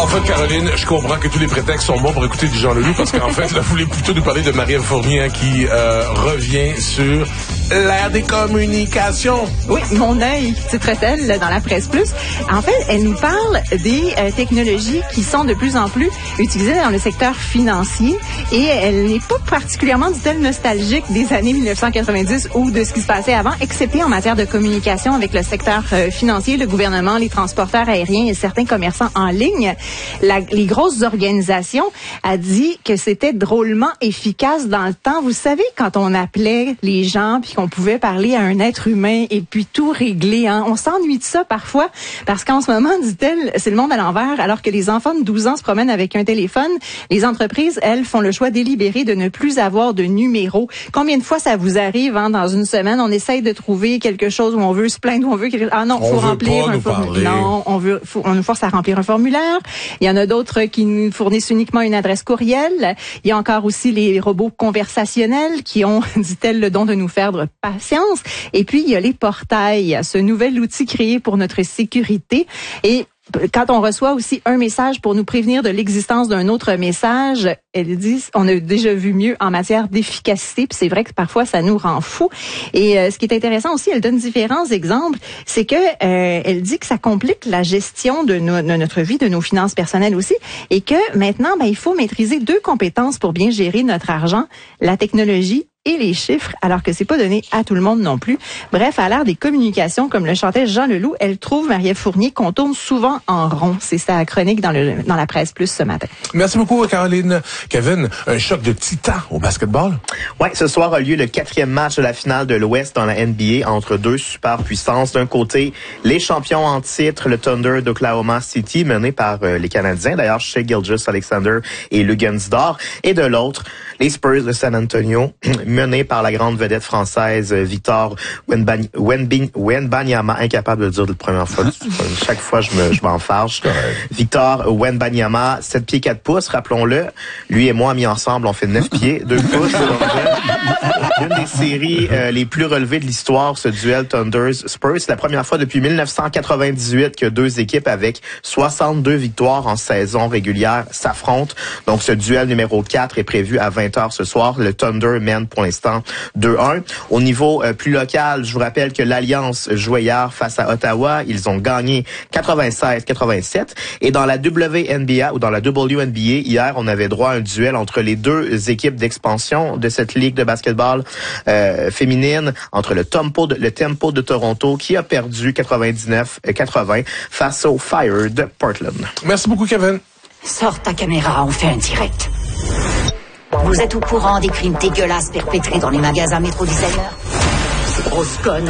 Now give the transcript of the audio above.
En fait, Caroline, je comprends que tous les prétextes sont bons pour écouter du Jean Leloup, parce qu'en fait, là, vous voulez plutôt nous parler de Marie-Ève Fournier, qui revient sur l'ère des communications. Oui, mon œil, titrait-elle dans la Presse Plus. En fait, elle nous parle des technologies qui sont de plus en plus utilisées dans le secteur financier, et elle n'est pas particulièrement, dit-elle, nostalgique des années 1990 ou de ce qui se passait avant, excepté en matière de communication avec le secteur financier, le gouvernement, les transporteurs aériens et certains commerçants en ligne. Les grosses organisations a dit que c'était drôlement efficace dans le temps. Vous savez, quand on appelait les gens puis qu'on pouvait parler à un être humain et puis tout régler, hein? On s'ennuie de ça parfois parce qu'en ce moment, dit-elle, c'est le monde à l'envers. Alors que les enfants de 12 ans se promènent avec un téléphone, les entreprises, elles, font le choix délibéré de ne plus avoir de numéro. Combien de fois ça vous arrive, hein, dans une semaine, on essaye de trouver quelque chose où on veut se plaindre, où on veut ah non, faut remplir un formulaire. Non, on nous force à remplir un formulaire. Il y en a d'autres qui nous fournissent uniquement une adresse courriel. Il y a encore aussi les robots conversationnels qui ont, dit-elle, le don de nous faire patience. Et puis, il y a les portails, ce nouvel outil créé pour notre sécurité. Et quand on reçoit aussi un message pour nous prévenir de l'existence d'un autre message, elle dit, on a déjà vu mieux en matière d'efficacité, puis c'est vrai que parfois ça nous rend fous. Et ce qui est intéressant aussi, elle donne différents exemples, c'est que elle dit que ça complique la gestion de notre vie, de nos finances personnelles aussi, et que maintenant, il faut maîtriser 2 compétences pour bien gérer notre argent, la technologie et les chiffres, alors que c'est pas donné à tout le monde non plus. Bref, à l'ère des communications, comme le chantait Jean Leloup, elle trouve, Marie-Ève Fournier, qu'on tourne souvent en rond. C'est sa chronique dans la Presse Plus ce matin. Merci beaucoup, Caroline. Kevin, un choc de titans au basketball? Oui, ce soir a lieu le 4e match de la finale de l'Ouest dans la NBA entre 2 superpuissances. D'un côté, les champions en titre, le Thunder d'Oklahoma City, mené par les Canadiens, d'ailleurs, Shai Gilgeous-Alexander et Luguentz-Dort. Et de l'autre, les Spurs de San Antonio, mené par la grande vedette française Victor Wembanyama, incapable de le dire de la première fois. Chaque fois, je m'en fâche. Victor Wembanyama, 7 pieds 4 pouces, rappelons-le. Lui et moi, mis ensemble, on fait 9 pieds 2 pouces. Une des séries les plus relevées de l'histoire, ce duel Thunders-Spurs. C'est la première fois depuis 1998 que 2 équipes avec 62 victoires en saison régulière s'affrontent. Donc, ce duel numéro 4 est prévu à 20h ce soir. Le Thunder mène pour l'instant 2-1. Au niveau plus local, je vous rappelle que l'Alliance jouait hier face à Ottawa. Ils ont gagné 96-87. Et dans la WNBA ou dans la WNBA, hier, on avait droit à un duel entre les 2 équipes d'expansion de cette ligue de basketball féminine, entre le Tempo de Toronto qui a perdu 99-80 face au Fire de Portland. Merci beaucoup, Kevin. Sors ta caméra, on fait un direct. Vous êtes au courant des crimes dégueulasses perpétrés dans les magasins Métro Designer? Ces grosses connes